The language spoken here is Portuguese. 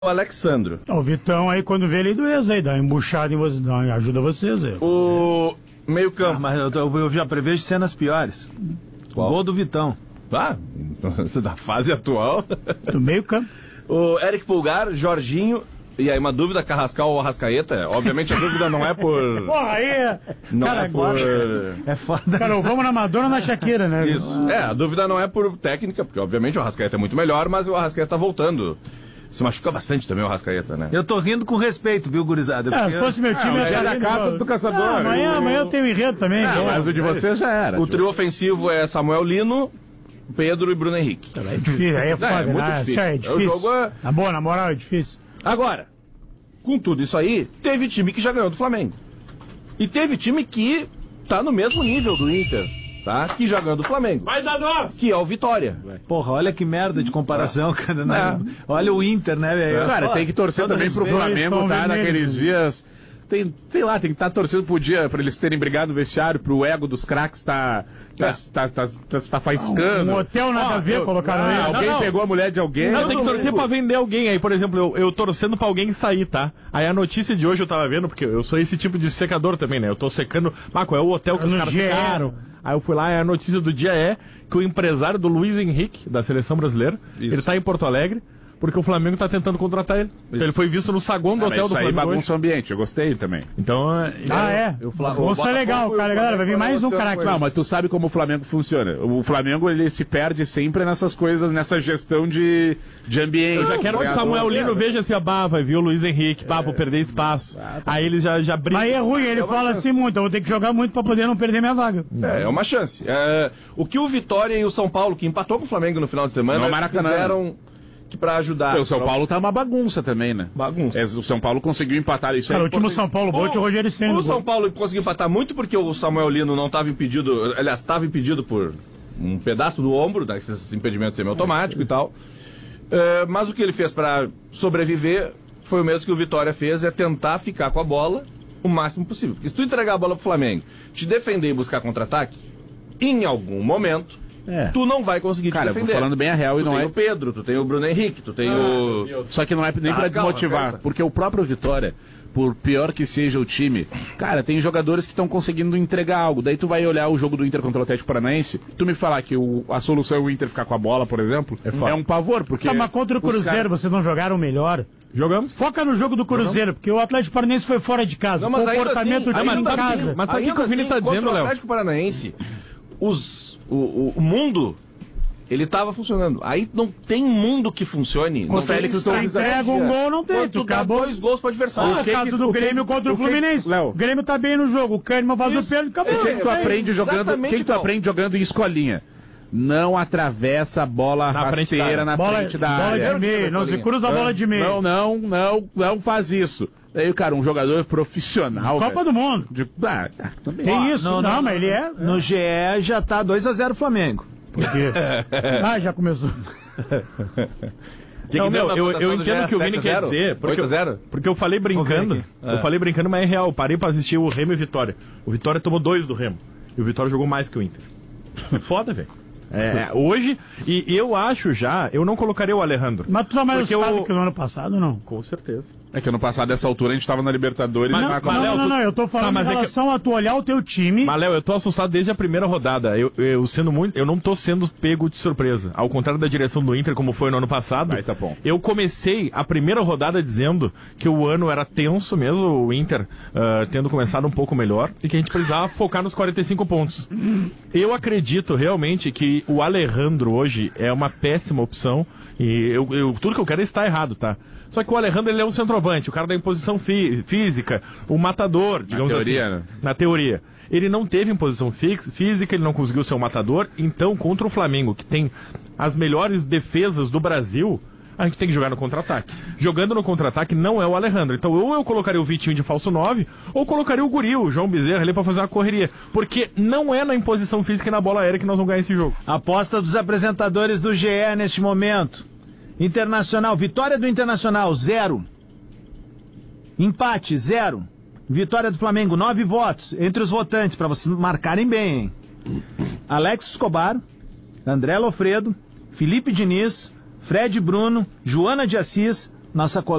o Alexandro. O Vitão aí, quando vê ele doença aí, dá uma embuchada em vocês, ajuda vocês aí. O meio campo. Mas eu já prevejo cenas piores. Qual? O gol do Vitão. Ah, da fase atual. Do meio campo. O Eric Pulgar, Jorginho. E aí, uma dúvida, Carrascal ou Arrascaeta? Obviamente a dúvida não é por... Porra, aí... Não cara, é por... É foda. Cara, vamos na Madonna ou na Shakira, né? Isso. A dúvida não é por técnica, porque obviamente o Arrascaeta é muito melhor, mas o Arrascaeta tá voltando. Se machuca bastante também o Arrascaeta, né? Eu tô rindo com respeito, viu, gurizada? Se fosse meu time... mas é da casa do caçador. Amanhã eu tenho enredo também. Mas o de vocês já era. O trio ofensivo é Samuel Lino, Pedro e Bruno Henrique. É difícil, aí é foda, é muito né? difícil. É difícil. O jogo é... Na boa, na moral, é difícil. Agora, com tudo isso aí, teve time que já ganhou do Flamengo. E teve time que tá no mesmo nível do Inter, tá? Que já ganhou do Flamengo. Vai dar nós! Que é o Vitória. Porra, olha que merda de comparação, cara. Né? Olha o Inter, né, velho? Cara, tem que torcer também pro Flamengo, tá? Naqueles dias... Sei lá, tem que estar torcendo pro dia, pra eles terem brigado no vestiário, pro ego dos craques tá faiscando. Um hotel nada a ver, colocaram aí. Alguém pegou a mulher de alguém. Não, tem que torcer pra vender alguém aí. Por exemplo, eu torcendo pra alguém sair, tá? Aí a notícia de hoje eu tava vendo, porque eu sou esse tipo de secador também, né? Eu tô secando... Marco, é o hotel que os caras ficaram. Aí eu fui lá e a notícia do dia é que o empresário do Luiz Henrique, da Seleção Brasileira, ele tá em Porto Alegre, porque o Flamengo tá tentando contratar ele. Então ele foi visto no saguão do hotel do Flamengo. Isso aí bagunça o ambiente, eu gostei também. Então... Moça é legal, cara, galera, vai vir mais um cara aqui. Não, mas tu sabe como o Flamengo funciona. O Flamengo, ele se perde sempre nessas coisas, nessa gestão de ambiente. Eu já quero que o Samuel Lino veja assim, vai vir o Luiz Henrique, vou perder espaço. Aí ele já brinca. Aí é ruim, ele fala assim muito, eu vou ter que jogar muito pra poder não perder minha vaga. É uma chance. O que o Vitória e o São Paulo, que empatou com o Flamengo no final de semana, fizeram... pra ajudar. O São Paulo tá uma bagunça também, né? Bagunça. O São Paulo conseguiu empatar isso. Cara, o último São Paulo, o Rogério Ceni. O São Paulo conseguiu empatar muito porque o Samuel Lino não estava impedido, aliás, estava impedido por um pedaço do ombro, desses impedimentos semiautomáticos e tal. Mas o que ele fez para sobreviver foi o mesmo que o Vitória fez, é tentar ficar com a bola o máximo possível. Porque se tu entregar a bola pro Flamengo, te defender e buscar contra-ataque, em algum momento... tu não vai conseguir te defender. Cara, falando bem a real e não é... Tu tem o Pedro, tu tem o Bruno Henrique, tu tem o... Só que não é nem pra desmotivar, porque o próprio Vitória, por pior que seja o time, cara, tem jogadores que estão conseguindo entregar algo. Daí tu vai olhar o jogo do Inter contra o Atlético Paranaense, tu me falar que a solução é o Inter ficar com a bola, por exemplo, é um pavor, porque... Mas contra o Cruzeiro, vocês não jogaram melhor? Jogamos. Foca no jogo do Cruzeiro, porque o Atlético Paranaense foi fora de casa. Não, mas comportamento assim, em casa. Mas sabe o que o Vini tá dizendo, Léo? O Atlético Paranaense, o mundo, ele tava funcionando. Aí não tem mundo que funcione. O Félix entrega um gol, não tem. Tu dá 2 gols pro adversário. O caso do Grêmio contra o Fluminense. O Grêmio tá bem no jogo. O Kahneman faz o pênalti, acabou. O que tu aprende jogando? O que tu aprende jogando em escolinha? Não atravessa a bola rasteira na frente da área. Bola de meio, não se cruza a bola de meio. Não faz isso. Aí, cara, um jogador profissional. Copa do Mundo. Também. Que isso? Não, mas ele é. No GE já tá 2-0 Flamengo. Por quê? Já começou. Eu entendo o que o Vini quer dizer. Porque eu falei brincando. Eu falei brincando, mas é real. Eu parei pra assistir o Remo e Vitória. O Vitória tomou 2 do Remo. E o Vitória jogou mais que o Inter. É foda, velho. Hoje, e eu acho eu não colocaria o Alejandro. Mas tu tá mais assustado que no ano passado, não? Com certeza. É que ano passado, nessa altura, a gente tava na Libertadores. Não, eu tô falando em relação a tu olhar o teu time. Mas, Léo, eu tô assustado desde a primeira rodada. Eu não tô sendo pego de surpresa. Ao contrário da direção do Inter, como foi no ano passado. Tá bom. Eu comecei a primeira rodada dizendo que o ano era tenso mesmo, o Inter tendo começado um pouco melhor, e que a gente precisava focar nos 45 pontos. Eu acredito realmente que o Alejandro hoje é uma péssima opção, e tudo que eu quero é estar errado, tá? Só que o Alejandro, ele é um centroavante, o cara da imposição física, o matador, digamos assim. Né? Na teoria. Ele não teve imposição física, ele não conseguiu ser um matador, então contra o Flamengo, que tem as melhores defesas do Brasil, a gente tem que jogar no contra-ataque. Jogando no contra-ataque não é o Alejandro. Então ou eu colocaria o Vitinho de falso 9, ou colocaria o Guri, o João Bezerra ali pra fazer uma correria. Porque não é na imposição física e na bola aérea que nós vamos ganhar esse jogo. Aposta dos apresentadores do GE neste momento. Internacional, vitória do Internacional, 0. Empate, 0. Vitória do Flamengo, 9 votos. Entre os votantes, para vocês marcarem bem, hein? Alex Escobar, André Lofredo, Felipe Diniz, Fred Bruno, Joana de Assis, nossa colega